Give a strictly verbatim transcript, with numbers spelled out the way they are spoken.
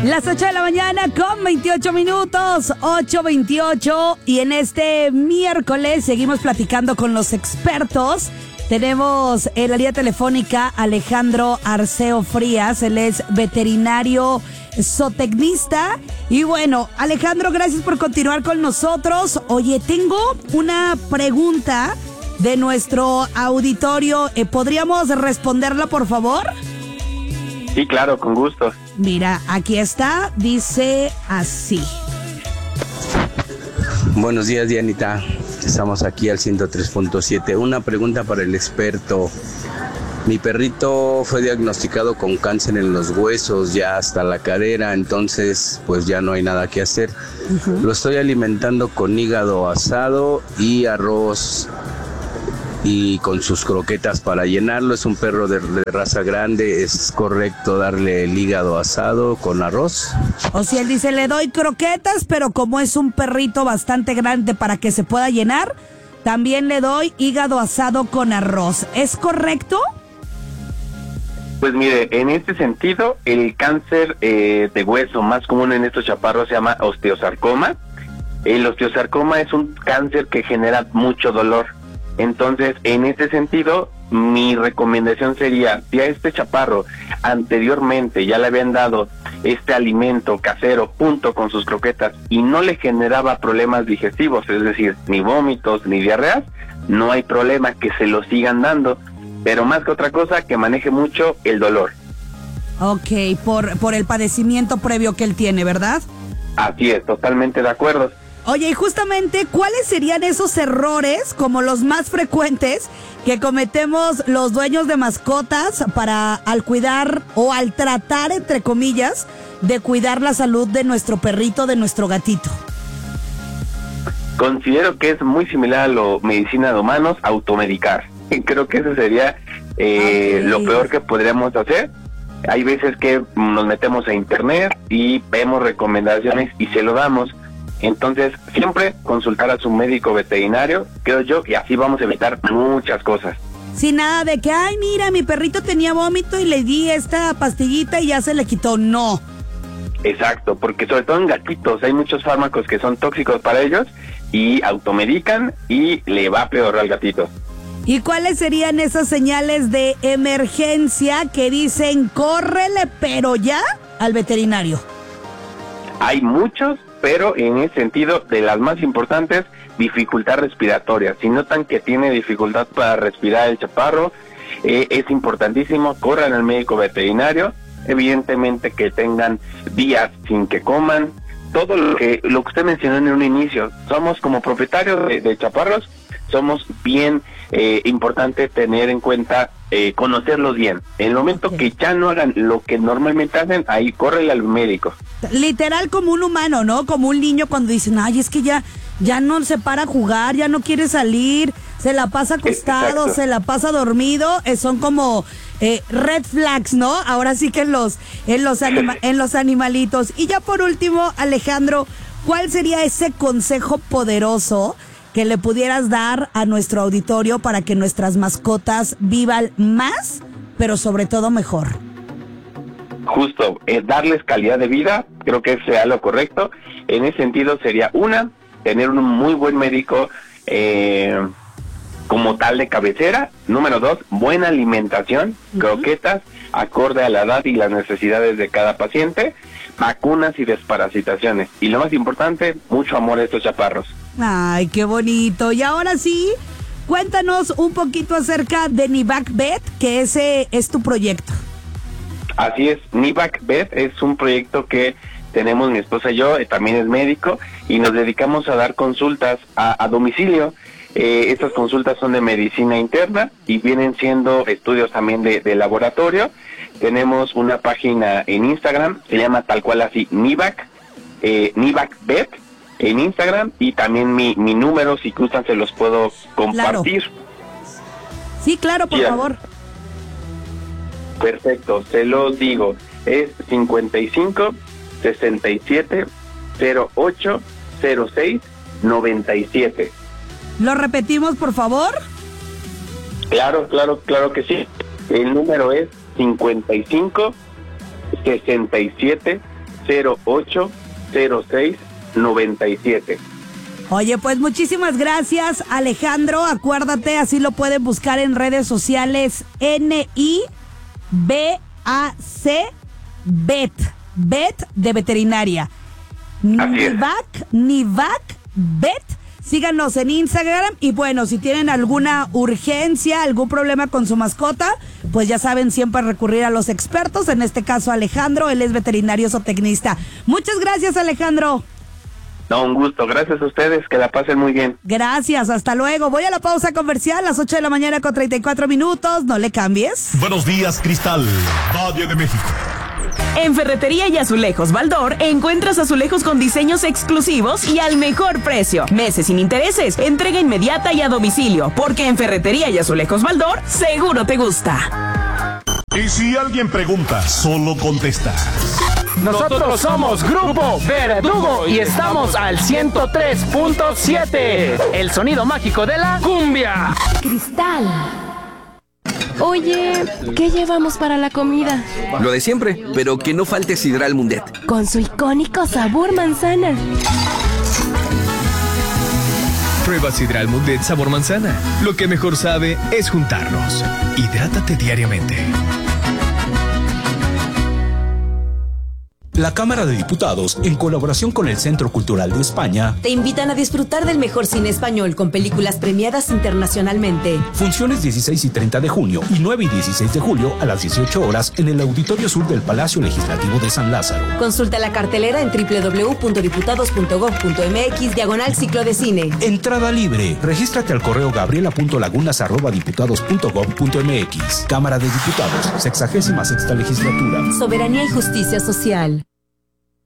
Las ocho de la mañana con veintiocho minutos, ocho veintiocho, y en este miércoles seguimos platicando con los expertos. Tenemos en la línea telefónica Alejandro Arceo Frías, él es veterinario zootecnista. Y bueno, Alejandro, gracias por continuar con nosotros. Oye, tengo una pregunta de nuestro auditorio, ¿podríamos responderla, por favor? Sí, claro, con gusto. Mira, aquí está, dice así. Buenos días, Dianita. Estamos aquí al ciento tres punto siete. Una pregunta para el experto. Mi perrito fue diagnosticado con cáncer en los huesos, ya hasta la cadera, entonces pues ya no hay nada que hacer. Uh-huh. Lo estoy alimentando con hígado asado y arroz y con sus croquetas para llenarlo. Es un perro de, de raza grande. ¿Es correcto darle el hígado asado con arroz? O sea, él dice, le doy croquetas, pero como es un perrito bastante grande para que se pueda llenar, también le doy hígado asado con arroz. ¿Es correcto? Pues mire, en este sentido, el cáncer eh, de hueso más común en estos chaparros se llama osteosarcoma. El osteosarcoma es un cáncer que genera mucho dolor. Entonces, en este sentido, mi recomendación sería, si a este chaparro anteriormente ya le habían dado este alimento casero junto con sus croquetas y no le generaba problemas digestivos, es decir, ni vómitos ni diarreas, no hay problema, que se lo sigan dando, pero más que otra cosa, que maneje mucho el dolor. Ok, por, por el padecimiento previo que él tiene, ¿verdad? Así es, totalmente de acuerdo. Oye, y justamente, ¿cuáles serían esos errores, como los más frecuentes, que cometemos los dueños de mascotas para al cuidar o al tratar, entre comillas, de cuidar la salud de nuestro perrito, de nuestro gatito? Considero que es muy similar a la medicina de humanos, automedicar. Creo que eso sería eh, okay. lo peor que podríamos hacer. Hay veces que nos metemos a internet y vemos recomendaciones y se lo damos. Entonces, siempre consultar a su médico veterinario, creo yo, y así vamos a evitar muchas cosas. Sin nada de que, ay, mira, mi perrito tenía vómito y le di esta pastillita y ya se le quitó. No. Exacto, porque sobre todo en gatitos hay muchos fármacos que son tóxicos para ellos y automedican y le va peor al gatito. ¿Y cuáles serían esas señales de emergencia que dicen, córrele, pero ya, al veterinario? Hay muchos, pero en ese sentido, de las más importantes, dificultad respiratoria. Si notan que tiene dificultad para respirar el chaparro, eh, es importantísimo, corran al médico veterinario, evidentemente que tengan días sin que coman, todo lo que, lo que usted mencionó en un inicio. Somos como propietarios de, de chaparros, somos bien eh, importante tener en cuenta, eh, conocerlos bien. En el momento okay. que ya no hagan lo que normalmente hacen, ahí córrele al médico. Literal como un humano, ¿no? Como un niño cuando dicen, ay, es que ya, ya no se para a jugar, ya no quiere salir, se la pasa acostado, exacto. se la pasa dormido, eh, son como eh, red flags, ¿no? Ahora sí que en los, en los anima- en los animalitos. Y ya por último, Alejandro, ¿cuál sería ese consejo poderoso que le pudieras dar a nuestro auditorio para que nuestras mascotas vivan más, pero sobre todo mejor? Justo, eh, darles calidad de vida, creo que sea lo correcto. En ese sentido sería, una, tener un muy buen médico eh, como tal de cabecera. Número dos, buena alimentación, uh-huh. croquetas, acorde a la edad y las necesidades de cada paciente, vacunas y desparasitaciones. Y lo más importante, mucho amor a estos chaparros. Ay, qué bonito. Y ahora sí, cuéntanos un poquito acerca de Nivac Vet, que ese es tu proyecto. Así es, Nivac Vet es un proyecto que tenemos mi esposa y yo, eh, también es médico, y nos dedicamos a dar consultas a, a domicilio. Eh, estas consultas son de medicina interna y vienen siendo estudios también de, de laboratorio. Tenemos una página en Instagram, se llama tal cual así, Nivac, eh, Nivac Vet, en Instagram, y también mi, mi número, si gustan se los puedo compartir. Claro. Sí, claro, por sí, favor. Perfecto, se los digo, es cincuenta y cinco, sesenta y siete, cero ocho, cero seis, noventa y siete. ¿Lo repetimos, por favor? Claro, claro, claro que sí. El número es cincuenta y cinco, sesenta y siete, cero ocho cero seis noventa y siete. Oye, pues muchísimas gracias, Alejandro. Acuérdate, así lo pueden buscar en redes sociales, N I B A C, B E T, B E T de veterinaria. Nivac, Nivac, B E T. Síganos en Instagram y bueno, si tienen alguna urgencia, algún problema con su mascota, pues ya saben siempre recurrir a los expertos, en este caso Alejandro, él es veterinario zootecnista. Muchas gracias, Alejandro. No, un gusto, gracias a ustedes, que la pasen muy bien. Gracias, hasta luego. Voy a la pausa comercial, las ocho de la mañana con treinta y cuatro minutos, no le cambies. Buenos días, Cristal, Valle de México. En Ferretería y Azulejos Baldor encuentras azulejos con diseños exclusivos y al mejor precio. Meses sin intereses, entrega inmediata y a domicilio, porque en Ferretería y Azulejos Baldor seguro te gusta. Y si alguien pregunta, solo contesta. Nosotros somos Grupo Verdugo y estamos al ciento tres punto siete. El sonido mágico de la cumbia. Cristal. Oye, ¿qué llevamos para la comida? Lo de siempre, pero que no falte Sidral Mundet. Con su icónico sabor manzana. Prueba Sidral Mundet sabor manzana. Lo que mejor sabe es juntarnos. Hidrátate diariamente. La Cámara de Diputados, en colaboración con el Centro Cultural de España, te invitan a disfrutar del mejor cine español con películas premiadas internacionalmente. Funciones dieciséis y treinta de junio y nueve y dieciséis de julio a las dieciocho horas en el Auditorio Sur del Palacio Legislativo de San Lázaro. Consulta la cartelera en doble u doble u doble u punto diputados punto gob punto m x diagonal ciclo de cine. Entrada libre. Regístrate al correo gabriela punto lagunas arroba diputados punto gob punto m x. Cámara de Diputados, sexagésima sexta legislatura. Soberanía y justicia social.